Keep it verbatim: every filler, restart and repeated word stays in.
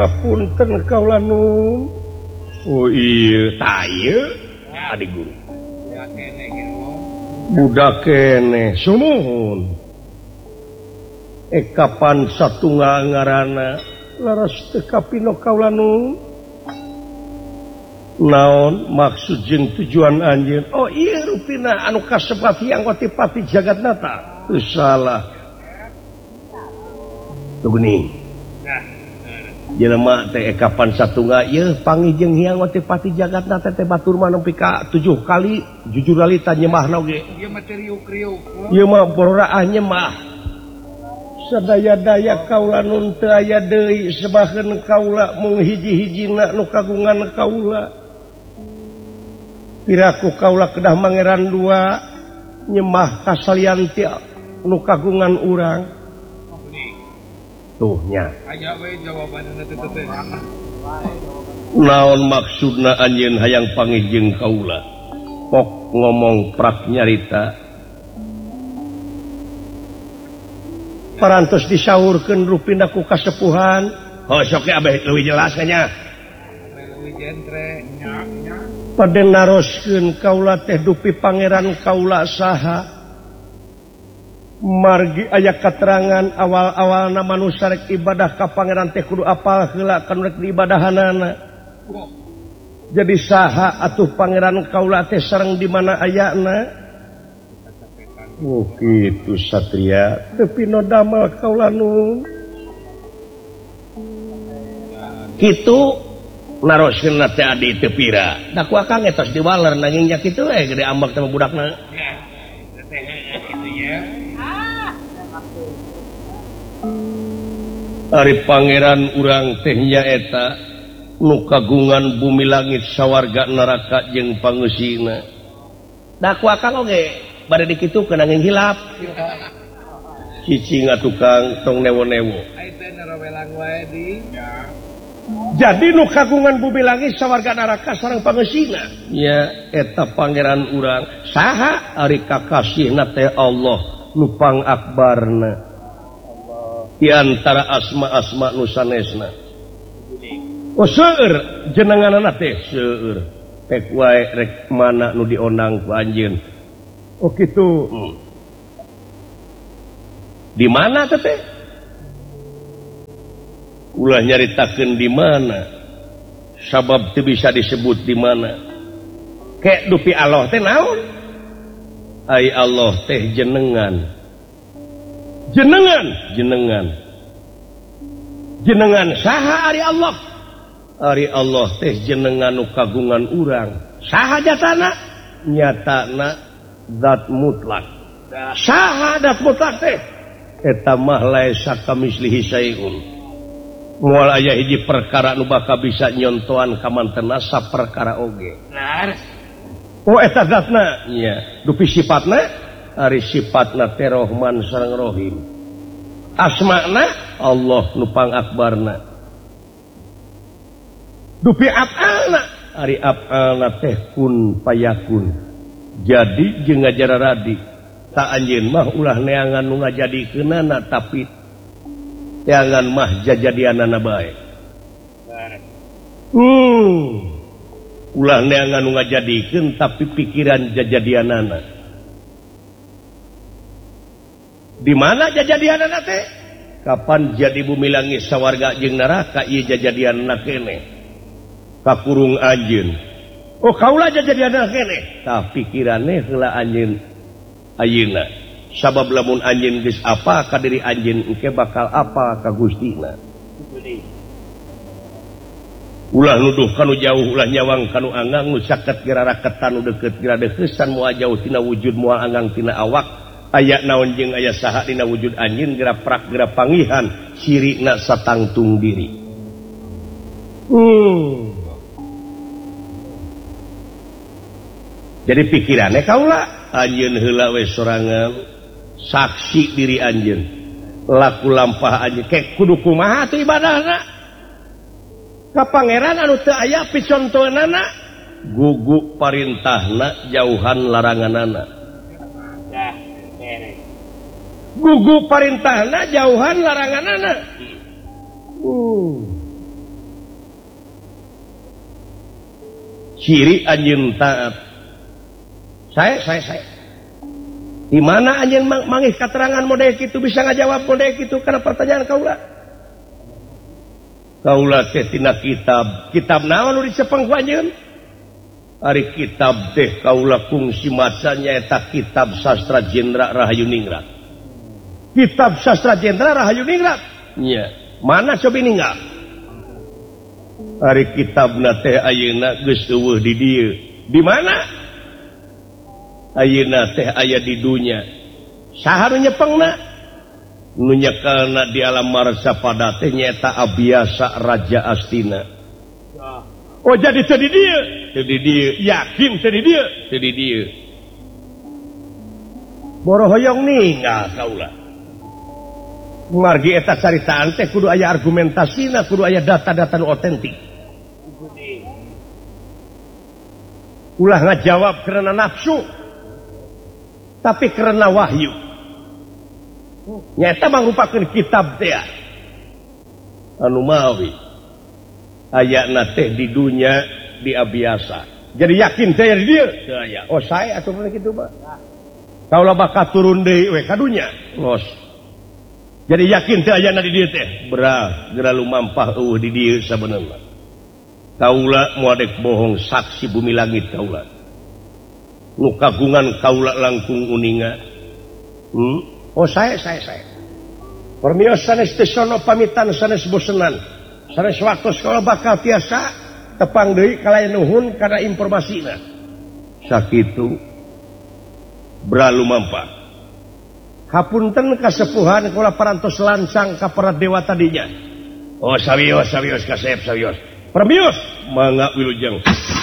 ngapunten kaula nun. Oh iya, taya adik guru. Budak kene sumuhun. Ekapan satunggal ngaranna laras teu kapino kaula nun. Naon maksud jeung tujuan anjeun? Oh iya rupina anu kasebat yang pati Jagatnata. Teu salah. Tuh geuning. Jelema teh kapan satunggal ieu panggih jeung hyang pati Jagatnata teh batur mah nepi ka tujuh kali jujur alita nyemahna oge. Ieu mah teh riuk-riuk. Ieu mah bororaah nyemah. Sadaya-daya kaula nun teu aya deui sebaheun kaula mung hiji-hijina nu kagungan kaula. Piraku kaula kedah mangeran dua nyemah kasalian ti nu kagungan urang. Tuh nya. Aya we jawabanna teh teh. Naon maksudna anjeun hayang panggih jeung kaula? Pok ngomong prak nyarita. Parantos disaurkeun rupina ku kasepuhan. Oh sok ge abeh leuwih jelas nya. Leuwih jentre nya nya. Pada naroskeun kaula teh dupi pangeran kaula saha. Margi aya katerangan awal-awalna manusa rek ibadah ka pangeran teh kudu apal heula kana rek diibadahanana. Jadi saha atuh pangeran kaula teh sareng di mana ayana? Oh kitu satria teu pino damel kaula nun. Kitu naroskeun teh adi teu pira. Da ku akang etos diwaler nanging nya kitu we gede ambak teh budakna. Ari pangeran urang teh nyaeta nu kagungan bumi langit sawarga neraka jeung pangeusina. Da ku akang oge bade dikitukeun nanging hilap. Cicing tukang tong newo-newo. Ai teh narawelang wae di. Jadi nu kagungan bumi langit sawarga neraka sareng pangeusina. Nya eta pangeran urang. Saha ari kakasihna teh Allah nu pangakbarna. Di antara asma-asma nu sanesna. Oh seueur jenenganna teh seueur. Tek wae rek mana nu dionang ku anjeun. Oh kitu. Hmm. Di mana teh teh? Ulah nyaritakeun di mana. Sabab teu bisa disebut di mana. Kek dupi Allah teh naon? Ai Allah teh jenengan. Jenengan, jenengan. Jenengan saha ari Allah? Ari Allah teh jenengan nu kagungan urang. Saha jatana? Nyatana zat mutlak. Saha zat mutlak teh? Eta mah laisa kamislihi saeun. Moal aya hiji perkara nu bakal bisa nyontoan ka mantena saperkara oge. Benar. Oh eta zatna? Nya. Dupi sifatna? Ari sifatna teh Rahman sareng Rahim. Asmana Allah nu pangakbarna. Dupi af'alna ari af'alna teh kun payakun. Jadi jeung ngajara radi. Tak anjeun mah ulah neangan nu ngajadikeunana tapi neangan mah jajadianana bae. Hmm. Ulah neangan nu ngajadikeun tapi pikiran jajadianana. Di mana jajadianana teh? Kapan jadi bumi langit sawarga jeung neraka ieu jajadianana kene. Kakurung anjeun. Oh kaula jajadianana kene. Tah pikiranna heula anjeun ayeuna. Sabab lamun anjeun geus apa ka diri anjeun engke bakal apa ka Gustina. Ulah nuduh kanu jauh ulah nyawang kanu angang nu saket gira raketan nu deukeut gira deuheusan moal jauh tina wujud moal angang tina awak. Aya naon jeung aya saha dina wujud anjeun geura prak geura pangihan sirina satangtung diri. Hmm. Jadi pikirannya kaula anjeun heula we sorangan saksi diri anjeun laku lampah anjeun kek kudu kumaha teh ibadahna ka pangeran anu teu aya picontoeunana gugu parintahna jauhan laranganana. Gugu parintahna jauhan laranganana. Uh. ciri anjeun taat. Saya saya saya. Di mana anjeun mangih katerangan model kitu bisa ngajawab model kitu kana pertanyaan kaula? Kaula teh tina kitab, kitab naon nu dicepeng ku anjeun? Ari kitab teh kaula kungsi maca nyaeta kitab sastra Jenderal Rahayu Ningrat. Kitab sastra Jenderal Rahayu Ningrat. Nya, mana coba ninggal? Ari kitabna teh ayeuna geus eueuh di dieu. Di mana? Ayeuna teh aya di dunya. Saha nu nyepengna? Nu nyekelna di alam marsapada teh nyaeta Abiasa Raja Astina. Oh jadi teu di dieu, teu di dieu, yakin teu di dieu, teu di dieu. Boro hoyong ninggal kaula. Margi eta caritaan teh kudu aya argumentasina, kudu aya data-data nu otentik. Ulah ngajawab karena nafsu, tapi karena wahyu. Nyata mangrupakeun kitab teh anu mawi ayana teh di dunya di Abiasa. Jadi yakin teh di dieu? Teu aya. Oh saya atuh kitu mah. Kaula bakal turun deui we ka dunya. Ngos. Jadi yakin teh ayana di dieu teh? Beral, geura lumampah eueuh di dieu sabenerna. Kaula moal dek bohong saksi bumi langit kaula. Nu kagungan kaula langkung uninga. Hmm? Oh saya saya saya. Permios sanes teu sono pamitan sanes bosenan. Sanes waktos kaula bakal tiasa tepang deui kalayan nuhun kana informasina. Sakitu beral lumampah. Hapunten kasepuhan kaula parantos lancang ka para dewa tadinya. Oh sawios sawios kasep sawios. Permios mangga wilujeng.